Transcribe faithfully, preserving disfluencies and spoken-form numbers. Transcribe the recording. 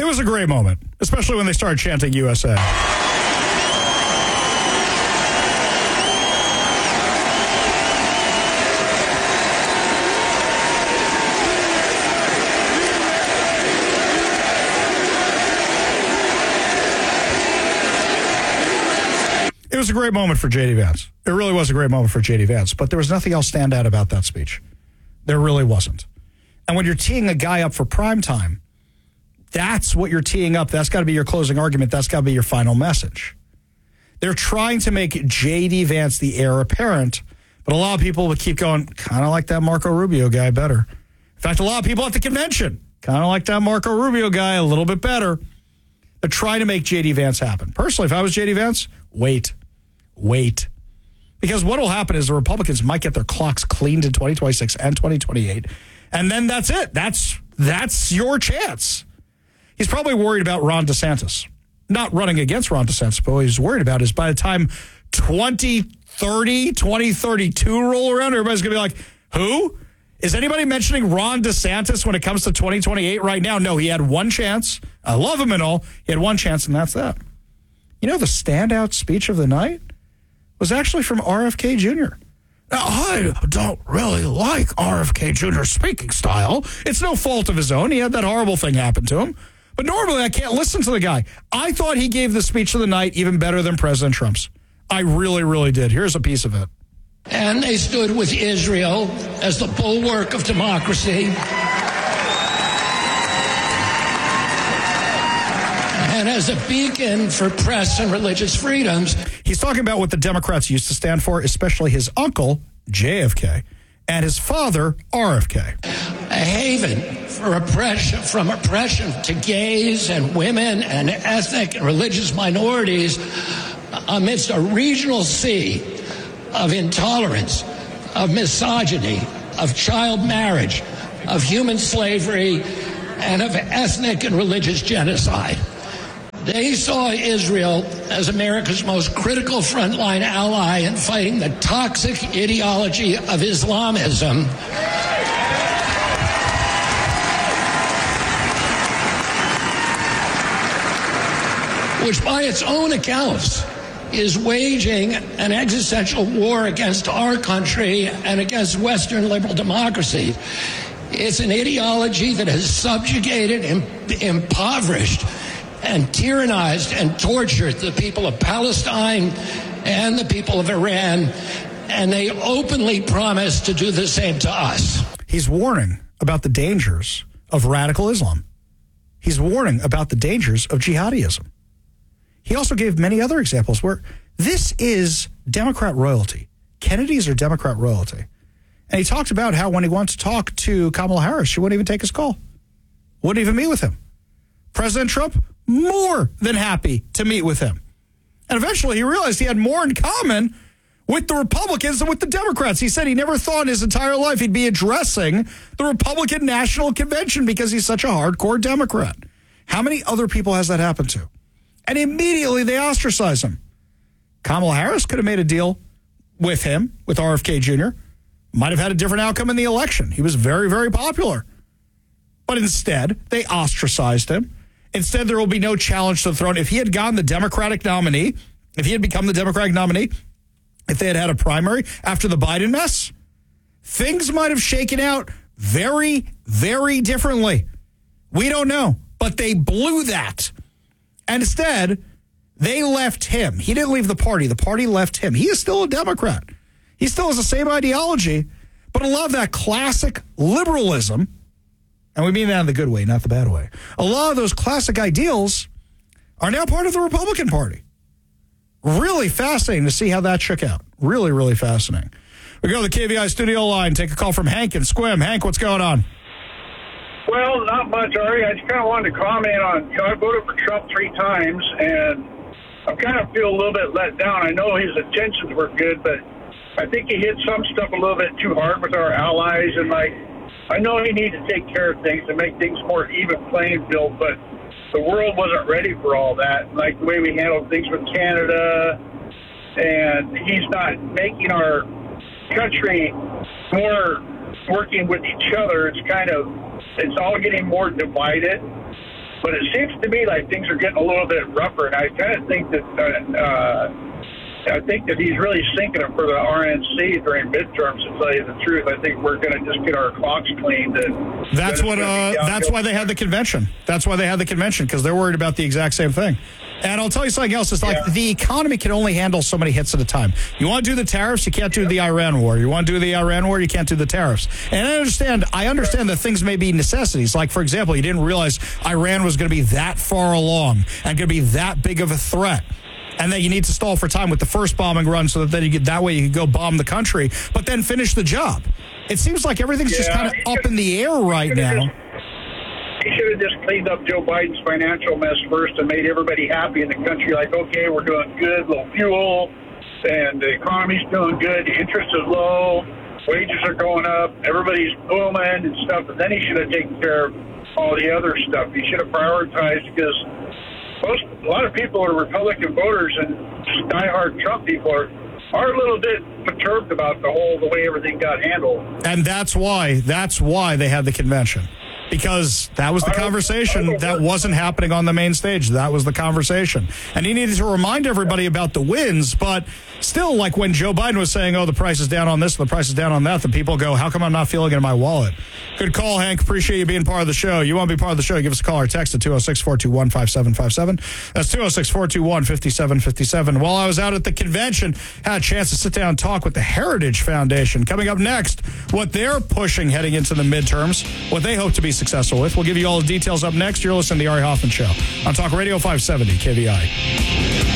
It was a great moment, especially when they started chanting U S A. It was a great moment for J D. Vance. It really was a great moment for J D. Vance, but there was nothing else stand out about that speech. There really wasn't. And when you're teeing a guy up for prime time, that's what you're teeing up. That's got to be your closing argument. That's got to be your final message. They're trying to make J D. Vance the heir apparent, but a lot of people would keep going, kind of like that Marco Rubio guy better. In fact, a lot of people at the convention, kind of like that Marco Rubio guy a little bit better. They're trying to make J D. Vance happen. Personally, if I was J D. Vance, wait. Wait. Because what will happen is the Republicans might get their clocks cleaned in twenty twenty-six and twenty twenty-eight, and then that's it. That's that's your chance. He's probably worried about Ron DeSantis. Not running against Ron DeSantis, but what he's worried about is by the time twenty thirty, twenty thirty-two roll around, everybody's going to be like, who? Is anybody mentioning Ron DeSantis when it comes to twenty twenty-eight right now? No, he had one chance. I love him and all. He had one chance, and that's that. You know the standout speech of the night was actually from R F K Junior Now, I don't really like R F K Junior's speaking style. It's no fault of his own. He had that horrible thing happen to him. But normally I can't listen to the guy. I thought he gave the speech of the night even better than President Trump's. I really, really did. Here's a piece of it. And they stood with Israel as the bulwark of democracy and as a beacon for press and religious freedoms. He's talking about what the Democrats used to stand for, especially his uncle, J F K, and his father, R F K. A haven for oppression, from oppression to gays and women and ethnic and religious minorities amidst a regional sea of intolerance, of misogyny, of child marriage, of human slavery, and of ethnic and religious genocide. They saw Israel as America's most critical frontline ally in fighting the toxic ideology of Islamism, which by its own accounts is waging an existential war against our country and against Western liberal democracy. It's an ideology that has subjugated, im- impoverished, and tyrannized and tortured the people of Palestine and the people of Iran, and they openly promise to do the same to us. He's warning about the dangers of radical Islam. He's warning about the dangers of jihadism. He also gave many other examples where this is Democrat royalty. Kennedys are Democrat royalty. And he talked about how when he wants to talk to Kamala Harris, she wouldn't even take his call. Wouldn't even meet with him. President Trump, more than happy to meet with him. And eventually he realized he had more in common with the Republicans than with the Democrats. He said he never thought in his entire life he'd be addressing the Republican National Convention because he's such a hardcore Democrat. How many other people has that happened to? And immediately they ostracize him. Kamala Harris could have made a deal with him, with R F K Junior Might have had a different outcome in the election. He was very, very popular. But instead, they ostracized him. Instead, there will be no challenge to the throne. If he had gotten the Democratic nominee, if he had become the Democratic nominee, if they had had a primary after the Biden mess, things might have shaken out very, very differently. We don't know, but they blew that. And instead, they left him. He didn't leave the party. The party left him. He is still a Democrat. He still has the same ideology, but a lot of that classic liberalism, and we mean that in the good way, not the bad way, a lot of those classic ideals are now part of the Republican Party. Really fascinating to see how that shook out. Really, really fascinating. We go to the K V I studio line, take a call from Hank and Squim. Hank, what's going on? Well, not much, Ari. I just kind of wanted to comment on, you know, I voted for Trump three times, and I kind of feel a little bit let down. I know his intentions were good, but I think he hit some stuff a little bit too hard with our allies, and, like, I know he needs to take care of things to make things more even playing field, but the world wasn't ready for all that. Like the way we handled things with Canada, and he's not making our country more working with each other. It's kind of, it's all getting more divided. But it seems to me like things are getting a little bit rougher, and I kind of think that uh, uh, I think that he's really sinking them for the R N C during midterms. To tell you the truth, I think we're going to just get our clocks cleaned. And that's what. Uh, that's why they had the convention. That's why they had the convention, because they're worried about the exact same thing. And I'll tell you something else. It's like yeah. the economy can only handle so many hits at a time. You want to do the tariffs, you can't do the Iran war. You want to do the Iran war, you can't do the tariffs. And I understand. I understand that things may be necessities. Like, for example, you didn't realize Iran was going to be that far along and going to be that big of a threat, and that you need to stall for time with the first bombing run so that then you get that way you can go bomb the country, but then finish the job. It seems like everything's yeah, just kind of up in the air right now. Just, he should have just cleaned up Joe Biden's financial mess first and made everybody happy in the country. Like, okay, we're doing good, low fuel, and the economy's doing good, the interest is low, wages are going up, everybody's booming and stuff. And then he should have taken care of all the other stuff. He should have prioritized, because most, a lot of people are Republican voters, and just diehard Trump people are, are a little bit perturbed about the whole the way everything got handled. And that's why that's why they had the convention. Because that was the conversation that wasn't happening on the main stage. That was the conversation. And he needed to remind everybody about the wins, but still, like when Joe Biden was saying, oh, the price is down on this and the price is down on that, the people go, how come I'm not feeling it in my wallet? Good call, Hank. Appreciate you being part of the show. You want to be part of the show, give us a call or text at two oh six, four two one, five seven five seven. That's two oh six, four two one, five seven five seven. While I was out at the convention, had a chance to sit down and talk with the Heritage Foundation. Coming up next, what they're pushing heading into the midterms, what they hope to be successful with. We'll give you all the details up next. You're listening to the Ari Hoffman Show on Talk Radio five seventy K V I.